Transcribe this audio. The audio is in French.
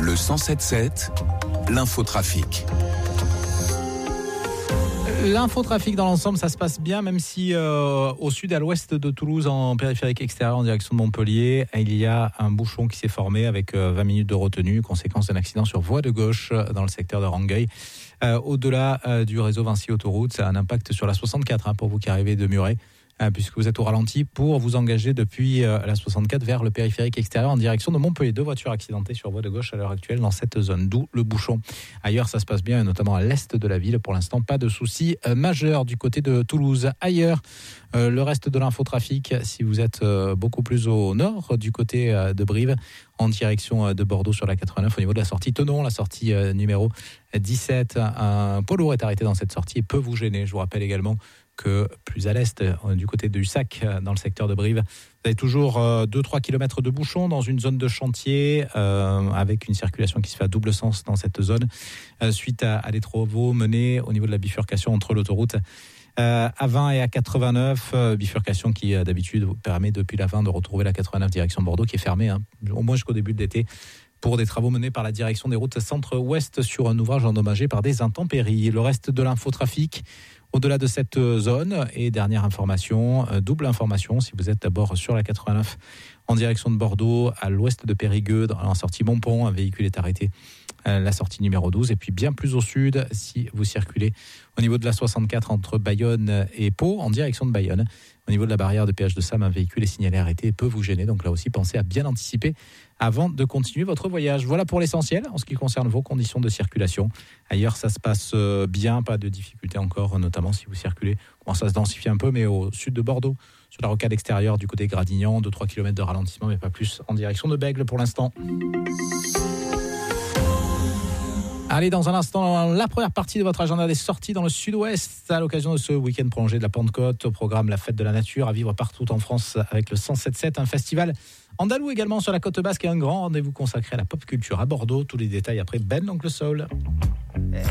Le 107.7, l'infotrafic. L'infotrafic dans l'ensemble, ça se passe bien, même si au sud et à l'ouest de Toulouse, en périphérique extérieur en direction de Montpellier, il y a un bouchon qui s'est formé avec 20 minutes de retenue, conséquence d'un accident sur voie de gauche dans le secteur de Rangueil. Au-delà du réseau Vinci Autoroute, ça a un impact sur la 64 pour vous qui arrivez de Muret, puisque vous êtes au ralenti pour vous engager depuis la 64 vers le périphérique extérieur en direction de Montpellier. 2 voitures accidentées sur voie de gauche à l'heure actuelle dans cette zone, d'où le bouchon. Ailleurs, ça se passe bien, et notamment à l'est de la ville. Pour l'instant, pas de soucis majeurs du côté de Toulouse. Ailleurs, le reste de l'infotrafic, si vous êtes beaucoup plus au nord, du côté de Brive, en direction de Bordeaux sur la 89, au niveau de la sortie Tenon, la sortie numéro 17. Un poids lourd est arrêté dans cette sortie et peut vous gêner. Je vous rappelle également que plus à l'est, du côté de Hussac, dans le secteur de Brive, vous avez toujours 2-3 km de bouchons dans une zone de chantier, avec une circulation qui se fait à double sens dans cette zone, suite à des travaux menés au niveau de la bifurcation entre l'autoroute A20 et A89, bifurcation qui d'habitude vous permet depuis la 20 de retrouver la 89 direction Bordeaux, qui est fermée au moins jusqu'au début de l'été pour des travaux menés par la direction des routes centre-ouest sur un ouvrage endommagé par des intempéries. Le reste de l'infotrafic au-delà de cette zone. Et dernière information, double information, si vous êtes d'abord sur la 89 en direction de Bordeaux, à l'ouest de Périgueux, dans la sortie Montpont, un véhicule est arrêté, la sortie numéro 12. Et puis bien plus au sud, si vous circulez au niveau de la 64 entre Bayonne et Pau, en direction de Bayonne, au niveau de la barrière de péage de Sam, un véhicule est signalé arrêté et peut vous gêner. Donc là aussi, pensez à bien anticiper avant de continuer votre voyage. Voilà pour l'essentiel en ce qui concerne vos conditions de circulation. Ailleurs, ça se passe bien, pas de difficultés encore, notamment si vous circulez. Commence à se densifier un peu, mais au sud de Bordeaux, sur la rocade extérieure du côté Gradignan, 2-3 km de ralentissement, mais pas plus en direction de Bègles pour l'instant. Allez, dans un instant, la première partie de votre agenda des sorties dans le sud-ouest à l'occasion de ce week-end prolongé de la Pentecôte. Au programme, la fête de la nature à vivre partout en France avec le 107.7, un festival andalou également sur la côte basque et un grand rendez-vous consacré à la pop culture à Bordeaux. Tous les détails après Ben l'Oncle Soul.